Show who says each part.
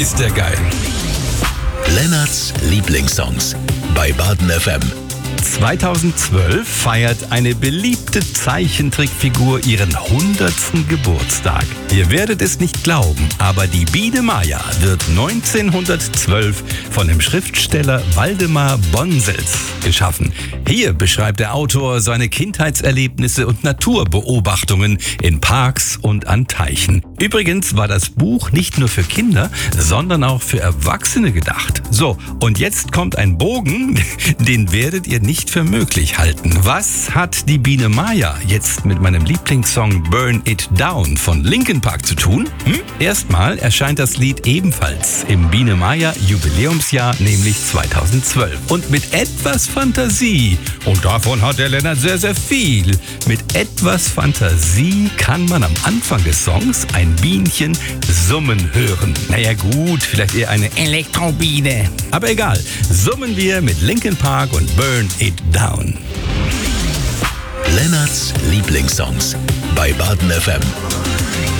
Speaker 1: ist der geil.
Speaker 2: Lennarts Lieblingssongs bei Baden FM.
Speaker 1: 2012 feiert eine beliebte Zeichentrickfigur ihren 100. Geburtstag. Ihr werdet es nicht glauben, aber die Biene Maya wird 1912 von dem Schriftsteller Waldemar Bonsels geschaffen. Hier beschreibt der Autor seine Kindheitserlebnisse und Naturbeobachtungen in Parks und an Teichen. Übrigens war das Buch nicht nur für Kinder, sondern auch für Erwachsene gedacht. So, und jetzt kommt ein Bogen, den werdet ihr nicht für möglich halten. Was hat die Biene Maya jetzt mit meinem Lieblingssong Burn It Down von Linkin Park zu tun? Erstmal erscheint das Lied ebenfalls im Biene Maya Jubiläumsjahr, nämlich 2012. Und mit etwas Fantasie, und davon hat der Lennart sehr, sehr viel, mit etwas Fantasie kann man am Anfang des Songs ein Bienchen summen hören. Naja gut, vielleicht eher eine Elektrobiene. Aber egal, summen wir mit Linkin Park und Burn It Down.
Speaker 2: Lennarts Lieblingssongs bei Baden FM.